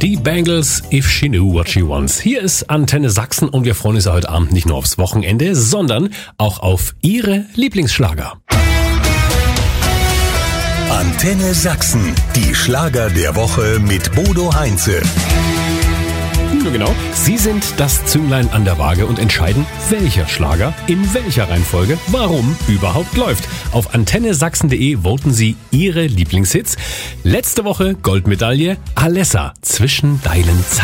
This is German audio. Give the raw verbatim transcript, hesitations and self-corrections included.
Die Bangles, If She Knew What She Wants. Hier ist Antenne Sachsen und wir freuen uns heute Abend nicht nur aufs Wochenende, sondern auch auf Ihre Lieblingsschlager. Antenne Sachsen, die Schlager der Woche mit Bodo Heinze. Ja, genau. Sie sind das Zünglein an der Waage und entscheiden, welcher Schlager in welcher Reihenfolge warum überhaupt läuft. Auf antenne sachsen punkt de voten Sie Ihre Lieblingshits. Letzte Woche Goldmedaille Alessa, zwischen deinen Zeilen.